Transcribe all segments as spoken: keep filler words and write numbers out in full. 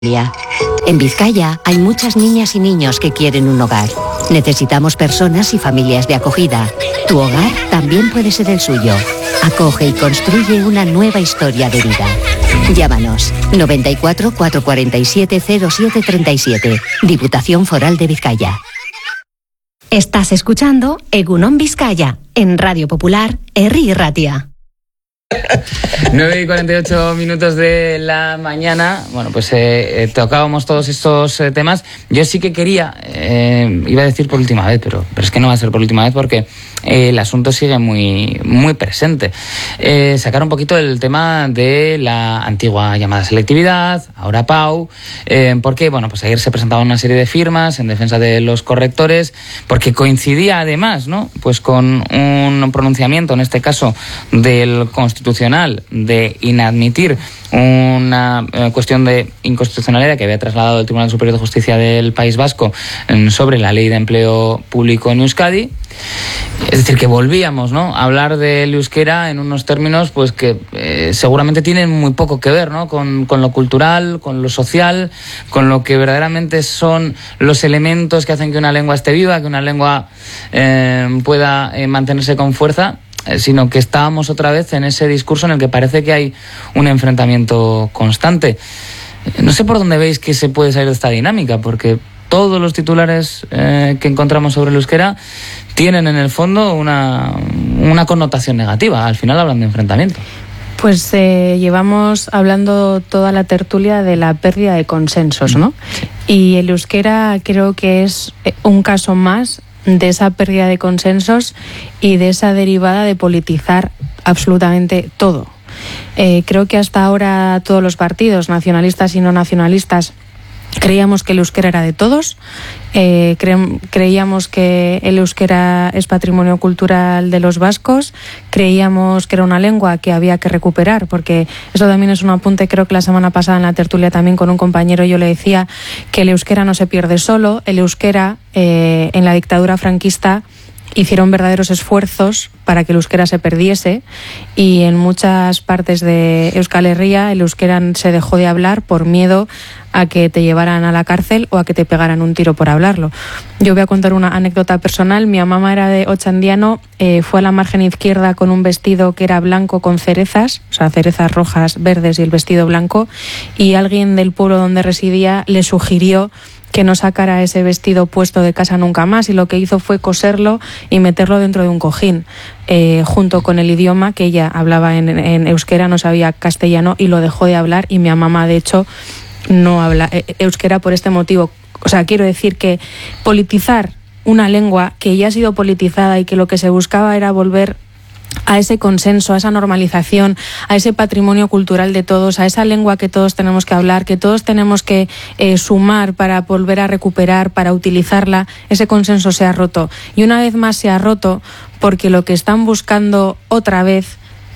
En Vizcaya hay muchas niñas y niños que quieren un hogar. Necesitamos personas y familias de acogida. Tu hogar también puede ser el suyo. Acoge y construye una nueva historia de vida. Llámanos noventa y cuatro, cuatrocientos cuarenta y siete, cero siete treinta y siete. Diputación Foral de Vizcaya. Estás escuchando Egunon Vizcaya en Radio Popular, Herri Ratia. nueve y cuarenta y ocho minutos de la mañana. Bueno, pues eh, eh, tocábamos todos estos eh, temas. Yo sí que quería, eh, iba a decir por última vez, pero, pero es que no va a ser por última vez porque eh, el asunto sigue muy, muy presente. Eh, sacar un poquito el tema de la antigua llamada selectividad, ahora P A U, eh, porque, bueno, pues ayer se presentaba una serie de firmas en defensa de los correctores, porque coincidía además, ¿no?, pues con un pronunciamiento, en este caso, del Constitucional de inadmitir una eh, cuestión de inconstitucionalidad que había trasladado el Tribunal Superior de Justicia del País Vasco eh, sobre la Ley de Empleo Público en Euskadi. Es decir, que volvíamos, ¿no?, a hablar del euskera en unos términos pues que eh, seguramente tienen muy poco que ver, ¿no?, con, con lo cultural, con lo social, con lo que verdaderamente son los elementos que hacen que una lengua esté viva, que una lengua eh, pueda eh, mantenerse con fuerza, sino que estábamos otra vez en ese discurso en el que parece que hay un enfrentamiento constante. No sé por dónde veis que se puede salir de esta dinámica, porque todos los titulares eh, que encontramos sobre el euskera tienen en el fondo una, una connotación negativa. Al final hablan de enfrentamiento. Pues eh, llevamos hablando toda la tertulia de la pérdida de consensos, ¿no? Y el euskera creo que es un caso más de esa pérdida de consensos y de esa derivada de politizar absolutamente todo. Eh, creo que hasta ahora todos los partidos, nacionalistas y no nacionalistas, creíamos que el euskera era de todos, eh, cre- creíamos que el euskera es patrimonio cultural de los vascos, creíamos que era una lengua que había que recuperar, porque eso también es un apunte. Creo que la semana pasada en la tertulia también con un compañero yo le decía que el euskera no se pierde solo. El euskera eh, en la dictadura franquista hicieron verdaderos esfuerzos para que el euskera se perdiese, y en muchas partes de Euskal Herria el euskera se dejó de hablar por miedo a que te llevaran a la cárcel o a que te pegaran un tiro por hablarlo. Yo voy a contar una anécdota personal. Mi mamá era de Ochandiano, eh, fue a la margen izquierda con un vestido que era blanco con cerezas, o sea, cerezas rojas, verdes y el vestido blanco, y alguien del pueblo donde residía le sugirió que no sacara ese vestido puesto de casa nunca más, y lo que hizo fue coserlo y meterlo dentro de un cojín, eh, junto con el idioma que ella hablaba en, en euskera, no sabía castellano y lo dejó de hablar, y mi mamá de hecho no habla eh, euskera por este motivo. O sea, quiero decir que politizar una lengua que ya ha sido politizada y que lo que se buscaba era volver a ese consenso, a esa normalización, a ese patrimonio cultural de todos, a esa lengua que todos tenemos que hablar, que todos tenemos que eh, sumar para volver a recuperar, para utilizarla, ese consenso se ha roto. Y una vez más se ha roto porque lo que están buscando otra vez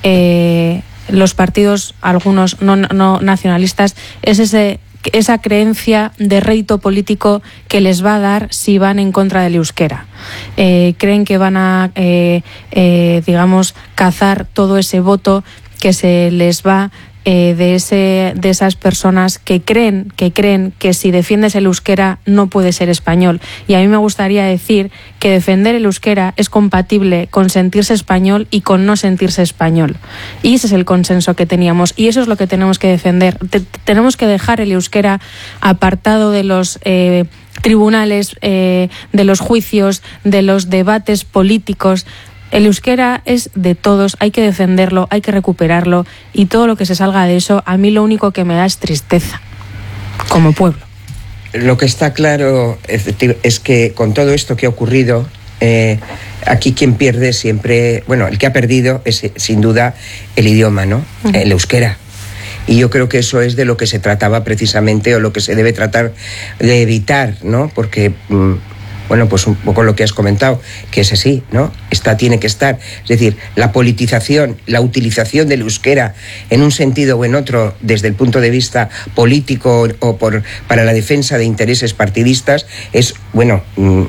eh, los partidos, algunos no, no nacionalistas, es ese esa creencia de rédito político que les va a dar si van en contra del euskera. Eh, creen que van a, eh, eh, digamos, cazar todo ese voto que se les va eh, de ese de esas personas que creen que creen que si defiendes el euskera no puedes ser español. Y a mí me gustaría decir que defender el euskera es compatible con sentirse español y con no sentirse español. Y ese es el consenso que teníamos, y eso es lo que tenemos que defender. Te, tenemos que dejar el euskera apartado de los eh, tribunales, eh, de los juicios, de los debates políticos. El euskera es de todos, hay que defenderlo, hay que recuperarlo, y todo lo que se salga de eso, a mí lo único que me da es tristeza, como pueblo. Lo que está claro es que con todo esto que ha ocurrido, eh, aquí quien pierde siempre, bueno, el que ha perdido es sin duda el idioma, ¿no? Uh-huh. El euskera. Y yo creo que eso es de lo que se trataba precisamente, o lo que se debe tratar de evitar, ¿no? Porque mmm, bueno, pues un poco lo que has comentado, que es así, ¿no? Esta tiene que estar. Es decir, la politización, la utilización del euskera en un sentido o en otro, desde el punto de vista político o por, para la defensa de intereses partidistas, es, bueno,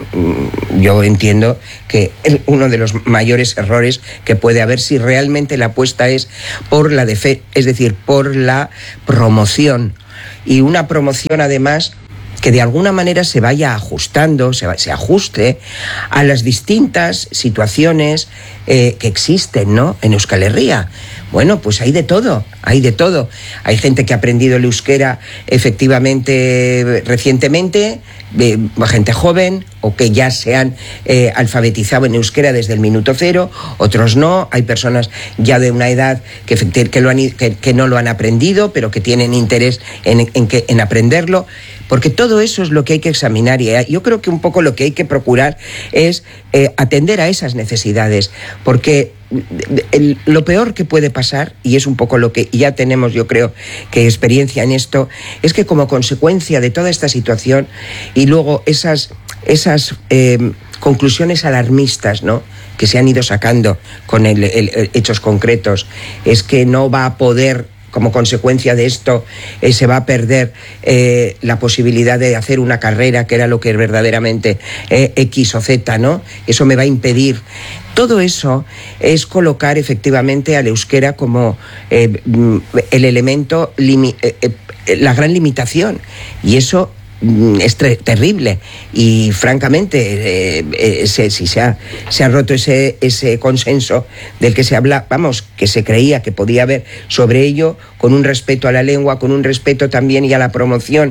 yo entiendo que es uno de los mayores errores que puede haber si realmente la apuesta es por la defe- es decir, por la promoción y una promoción además que de alguna manera se vaya ajustando, se, va, se ajuste a las distintas situaciones eh, que existen, ¿no?, en Euskal Herria. Bueno, pues hay de todo, hay de todo. Hay gente que ha aprendido el euskera efectivamente recientemente, eh, gente joven, o que ya se han eh, alfabetizado en euskera desde el minuto cero, otros no. Hay personas ya de una edad que, que, lo han, que, que no lo han aprendido, pero que tienen interés en, en, que, en aprenderlo. Porque todo eso es lo que hay que examinar, y yo creo que un poco lo que hay que procurar es eh, atender a esas necesidades, porque el, lo peor que puede pasar, y es un poco lo que ya tenemos, yo creo, que experiencia en esto, es que como consecuencia de toda esta situación y luego esas, esas eh, conclusiones alarmistas, ¿no?, que se han ido sacando con el, el, el hechos concretos, es que no va a poder, como consecuencia de esto, eh, se va a perder eh, la posibilidad de hacer una carrera, que era lo que verdaderamente eh, X o Z, ¿no? Eso me va a impedir. Todo eso es colocar efectivamente al euskera como eh, el elemento, limi- eh, eh, la gran limitación. Y eso es ter- terrible y francamente eh, eh, se, si se ha, se ha roto ese, ese consenso del que se habla, vamos, que se creía que podía haber sobre ello, con un respeto a la lengua, con un respeto también y a la promoción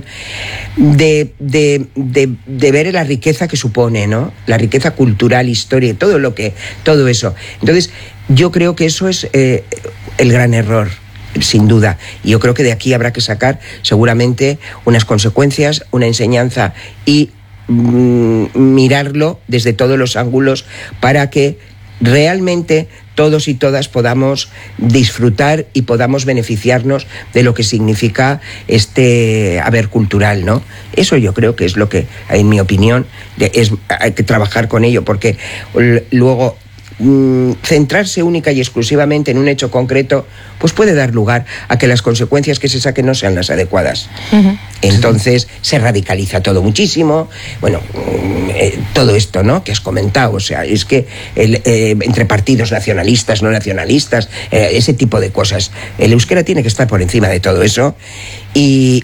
de, de, de, de ver la riqueza que supone, ¿no?, la riqueza cultural, historia, todo lo que, todo eso. Entonces yo creo que eso es eh, el gran error, sin duda. Y yo creo que de aquí habrá que sacar seguramente unas consecuencias, una enseñanza y mm, mirarlo desde todos los ángulos para que realmente todos y todas podamos disfrutar y podamos beneficiarnos de lo que significa este haber cultural, ¿no? Eso yo creo que es lo que, en mi opinión, es, hay que trabajar con ello, porque luego centrarse única y exclusivamente en un hecho concreto pues puede dar lugar a que las consecuencias que se saquen no sean las adecuadas. Uh-huh. Entonces se radicaliza todo muchísimo. Bueno, eh, todo esto, ¿no?, que has comentado, o sea, es que el, eh, entre partidos nacionalistas, no nacionalistas, eh, ese tipo de cosas, el euskera tiene que estar por encima de todo eso y,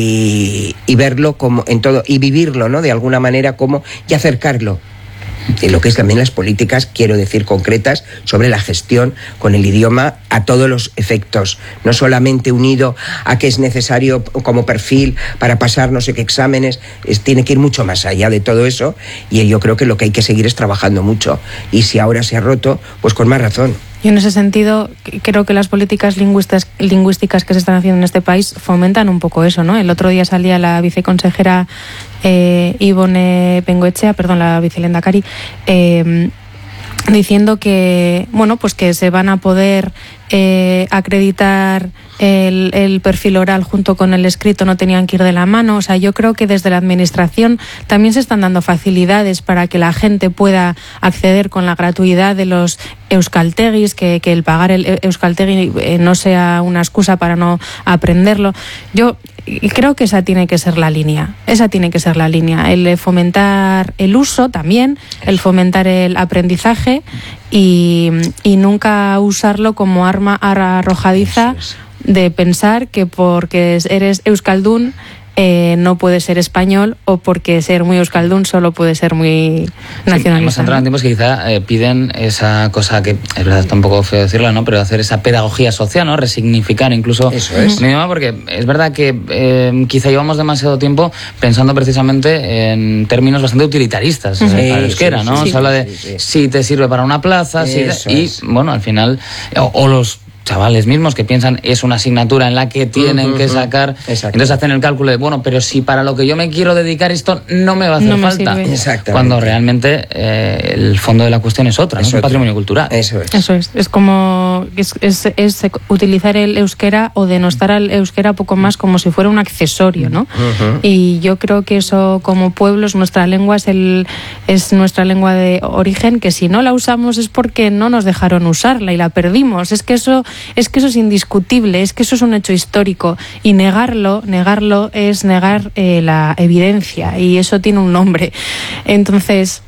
y, y verlo como en todo, y vivirlo, ¿no?, de alguna manera, como y acercarlo de lo que es también las políticas, quiero decir, concretas sobre la gestión con el idioma a todos los efectos, no solamente unido a que es necesario como perfil para pasar no sé qué exámenes, es, tiene que ir mucho más allá de todo eso, y yo creo que lo que hay que seguir es trabajando mucho, y si ahora se ha roto, pues con más razón. Y en ese sentido, creo que las políticas lingüísticas, lingüísticas que se están haciendo en este país fomentan un poco eso, ¿no? El otro día salía la viceconsejera eh, Ibone Bengoechea, perdón, la vicelendakari, eh, diciendo que, bueno, pues que se van a poder eh, acreditar el, el perfil oral junto con el escrito, no tenían que ir de la mano. O sea, yo creo que desde la administración también se están dando facilidades para que la gente pueda acceder con la gratuidad de los euskaltegis, que, que el pagar el euskaltegi eh, no sea una excusa para no aprenderlo. Yo creo que esa tiene que ser la línea, esa tiene que ser la línea, el fomentar el uso también, el fomentar el aprendizaje y, y nunca usarlo como arma arrojadiza de pensar que porque eres euskaldun Eh, no puede ser español, o porque ser muy euskaldun solo puede ser muy nacionalista. Sí, hemos entrado en tiempos que quizá eh, piden esa cosa que es verdad, está un poco feo decirlo, ¿no?, pero hacer esa pedagogía social, ¿no?, resignificar incluso eso es. el idioma, porque es verdad que eh, quizá llevamos demasiado tiempo pensando precisamente en términos bastante utilitaristas, sí, eh, para el euskera, sí, ¿no? Sí, se habla de sí, sí. si te sirve para una plaza, si te, y bueno, al final, o, o los chavales mismos que piensan es una asignatura en la que tienen uh-huh, que sacar, exacto. Entonces hacen el cálculo de, bueno, pero si para lo que yo me quiero dedicar esto no me va a hacer no falta, cuando realmente eh, el fondo de la cuestión es otra, ¿no? Es un patrimonio cultural. Eso es. Eso es, es como es, es, es utilizar el euskera o denostar al euskera poco más como si fuera un accesorio, ¿no? Uh-huh. Y yo creo que eso, como pueblos, nuestra lengua es el es nuestra lengua de origen, que si no la usamos es porque no nos dejaron usarla y la perdimos. Es que eso Es que eso es indiscutible, es que eso es un hecho histórico, y negarlo, negarlo es negar eh, la evidencia, y eso tiene un nombre. Entonces,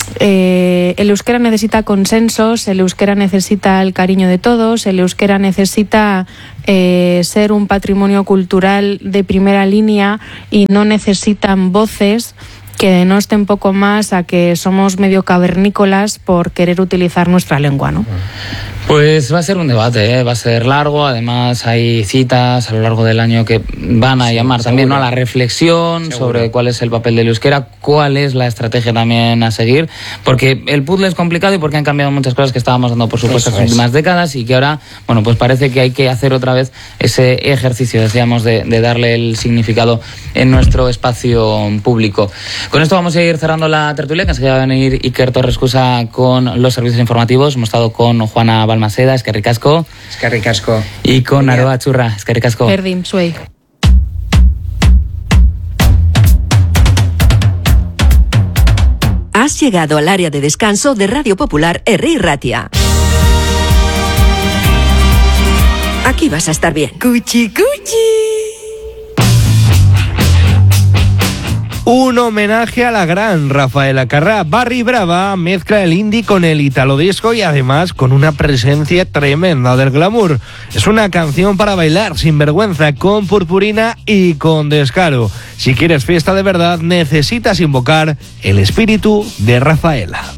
eh, el euskera necesita consensos, el euskera necesita el cariño de todos, el euskera necesita eh, ser un patrimonio cultural de primera línea y no necesitan voces que denosten poco más a que somos medio cavernícolas por querer utilizar nuestra lengua, ¿no? Pues va a ser un debate, ¿eh? Va a ser largo, además hay citas a lo largo del año que van a sí, llamar seguro. también, ¿no?, a la reflexión seguro. sobre cuál es el papel del euskera, cuál es la estrategia también a seguir, porque el puzzle es complicado y porque han cambiado muchas cosas que estábamos dando por supuesto en las últimas décadas y que ahora, bueno, pues parece que hay que hacer otra vez ese ejercicio, decíamos, de, de darle el significado en nuestro espacio público. Con esto vamos a ir cerrando la tertulia, que enseguida va a venir Iker Torrescusa con los servicios informativos. Hemos estado con Juana Balmaseda, eskerrik asko. Eskerrik asko. Y con Aroa Churra, eskerrik asko. Berdin, zuei. Has llegado al área de descanso de Radio Popular Herri Ratia. Aquí vas a estar bien. Cuchi, cuchi. Un homenaje a la gran Rafaela Carrà. Barry Brava mezcla el indie con el italo disco y además con una presencia tremenda del glamour. Es una canción para bailar sin vergüenza, con purpurina y con descaro. Si quieres fiesta de verdad, necesitas invocar el espíritu de Rafaela.